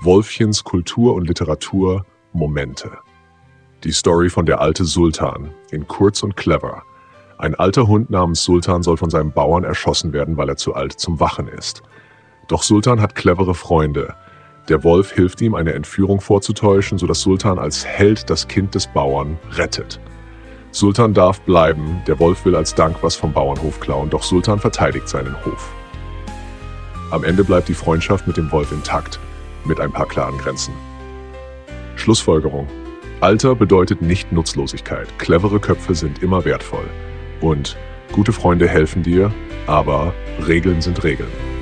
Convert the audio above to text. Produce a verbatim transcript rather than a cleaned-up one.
Wolfchens Kultur und Literatur Momente. Die Story von Der alte Sultan in Kurz und Clever. Ein alter Hund namens Sultan soll von seinem Bauern erschossen werden, weil er zu alt zum Wachen ist. Doch Sultan hat clevere Freunde. Der Wolf hilft ihm, eine Entführung vorzutäuschen, sodass Sultan als Held das Kind des Bauern rettet. Sultan darf bleiben, der Wolf will als Dank was vom Bauernhof klauen, doch Sultan verteidigt seinen Hof. Am Ende bleibt die Freundschaft mit dem Wolf intakt, mit ein paar klaren Grenzen. Schlussfolgerung: Alter bedeutet nicht Nutzlosigkeit, clevere Köpfe sind immer wertvoll. Und gute Freunde helfen dir, aber Regeln sind Regeln.